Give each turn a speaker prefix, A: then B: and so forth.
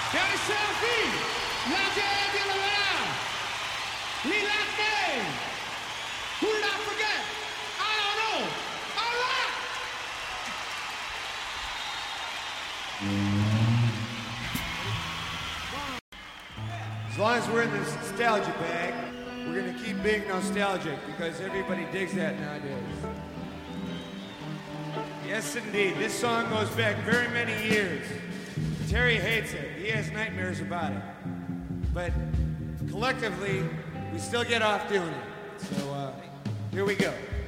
A: Daddy Selfie, la gente de la Lilate. Who did I forget? I don't know. All right. As long as we're in the nostalgia bag, we're gonna keep being nostalgic because everybody digs that nowadays. Yes, indeed. This song goes back very many years. Terry hates it. He has nightmares about it. But collectively, we still get off doing it. So here we go.